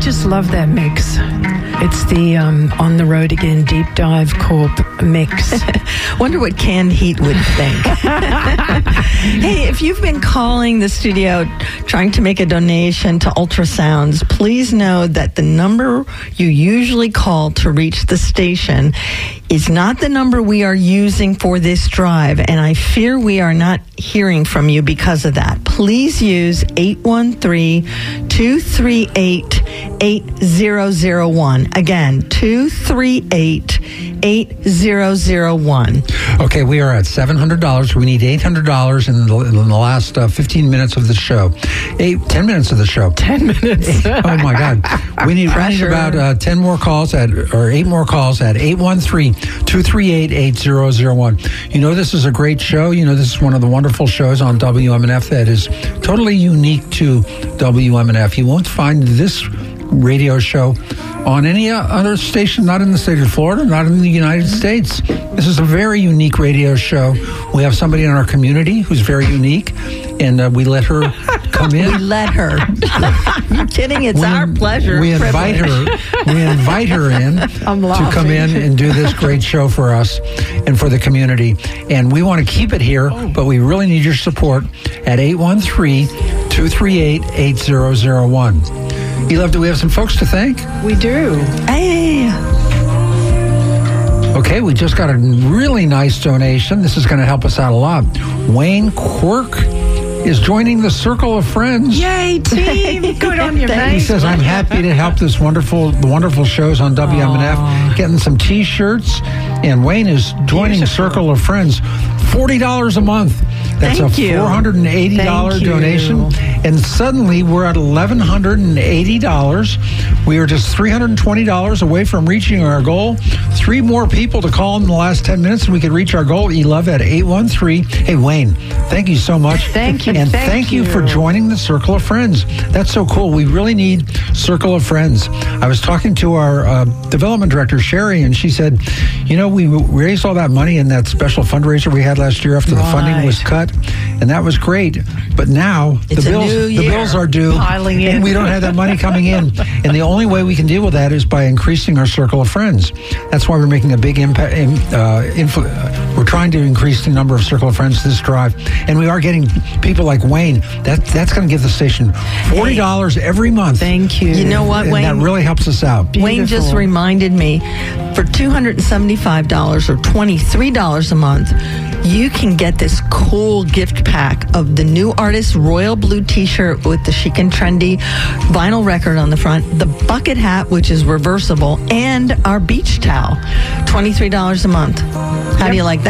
just love that mix. It's the On the Road Again Deep Dive Corp mix. Wonder what Canned Heat would think. Hey, if you've been calling the studio trying to make a donation to Ultrasounds, please know that the number you usually call to reach the station is not the number we are using for this drive, and I fear we are not hearing from you because of that. Please use 813-238-8001. Again, 238-8001. Okay, we are at $700. We need $800 in the last 15 minutes of the show. 10 minutes of the show. 10 minutes. Oh, my God. We need about 10 more calls or 8 more calls at 813-238-8001. You know, this is a great show. You know, this is one of the wonderful shows on WMNF that is totally unique to WMNF. You won't find this radio show on any other station, not in the state of Florida, not in the United States. This is a very unique radio show. We have somebody in our community who's very unique, and we let her come in. We let her. You're kidding? It's our pleasure. We invite her. We invite her in to come in and do this great show for us and for the community. And we want to keep it here, but we really need your support at 813-238-8001. Elif, do we have some folks to thank? We do. Hey. Okay, we just got a really nice donation. This is going to help us out a lot. Wayne Quirk is joining the Circle of Friends. Yay, team. Good on you, mate. He says, I'm happy to help the wonderful shows on WMNF, getting some T-shirts. And Wayne is joining Circle of Friends. $40 a month. That's Thank you. $480 donation. And suddenly we're at $1,180. We are just $320 away from reaching our goal. 3 more people to call in the last 10 minutes and we could reach our goal. Elif at 813. Hey, Wayne, thank you so much. Thank you. And thank you for joining the Circle of Friends. That's so cool. We really need Circle of Friends. I was talking to our development director, Sherry, and she said, you know, we raised all that money in that special fundraiser we had last year after the funding was cut, and that was great. But now the bills are due, piling in, and we don't have that money coming in. And the only way we can deal with that is by increasing our Circle of Friends. That's why we're making a big impact. We're trying to increase the number of Circle of Friends this drive, and we are getting people like Wayne. That's going to give the station $40 every month. Thank you. You know what, Wayne? That really helps us out. Beautiful. Wayne just reminded me, for $275 or $23 a month, you can get this cool gift pack of the new artist Royal Blue t-shirt with the chic and trendy vinyl record on the front, the bucket hat, which is reversible, and our beach towel. $23 a month. How do you like that?